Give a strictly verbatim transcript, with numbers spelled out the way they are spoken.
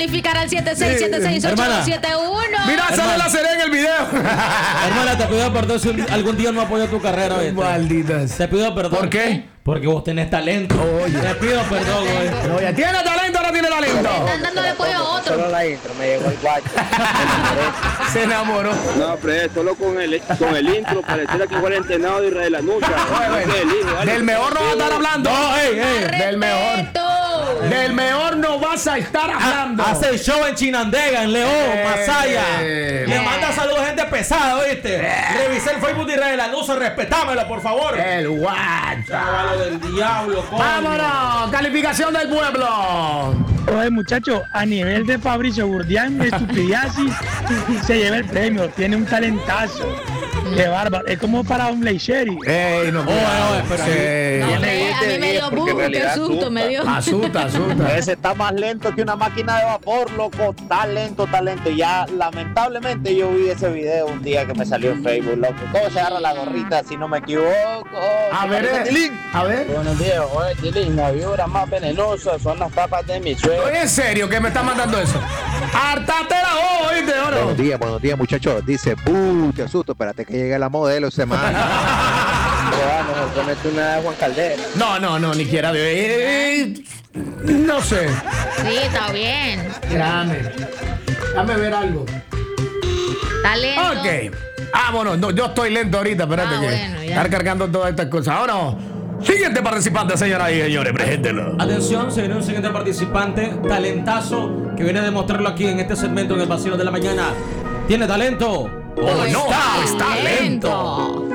calificar al siete seis siete seis ocho dos siete uno. Mira, sale la serie en el video. Hermana, te pido perdón si algún día no apoyo tu carrera. ¿Viste? Malditas. Te pido perdón. ¿Por qué? Porque vos tenés talento. Oye. Te pido perdón, güey. Oye, ¿tiene talento o no tiene talento? Están dándole apoyo a otro. Solo la intro, me llegó el guacho. Se enamoró. No, pero solo con el, con el intro pareciera que fuera entrenado de Israel Anuncia. Del mejor no vas a estar hablando. No, ey, ey. Del mejor. Del mejor no vas a estar hablando. Hace el show en Chinandega, en León, Eh, Masaya. eh. Le manda saludos a gente pesada, ¿viste? Revisé el Facebook de Israel Anuncia, respetámelo, por favor. El guacho. Chavalo del diablo, coño. ¡Vámonos! Calificación del pueblo. Oye, muchacho, a nivel de Fabricio Gurdián, de Estupidiasis, se lleva el premio. Tiene un talentazo. Qué bárbaro. Es como para un Leisheri. Ey, no puedo. oye, pero No, Tiene hombre, diez a de mí me diez, dio porque en buco, qué realidad susto asusta. me dio. Asusta, asusta. Ese está más lento que una máquina de vapor, loco. Talento, talento. Ya, lamentablemente, yo vi ese video un día que me salió en Facebook, loco. ¿Cómo se agarra la gorrita si no me equivoco? A ver, parece eh, Tilín. a ver. Buenos días, oye, Tilín, la víbora más venenosa son las papas de mi suegro. Oye, en serio, que me está mandando eso. ¡Hartate la voz, oíste, oro! Buenos días, buenos días, muchachos. Dice, ¡buh! Te asusto, espérate que llegue la modelo semana. Vamos, ponete una de Juan Caldera. No, no, no, ni quiera. Eh, no sé. Sí, está bien. Dame. Dame ver algo. Talento. Ok. Vámonos. No, yo estoy lento ahorita, espérate Ah, que bueno, ya. estar cargando todas estas cosas. Ahora, siguiente participante, señoras y señores, preséntelo. Atención, se viene un siguiente participante, talentazo, que viene a demostrarlo aquí en este segmento en el vacío de la mañana. ¿Tiene talento? ¡Oh, no! Está ¡Está lento! lento.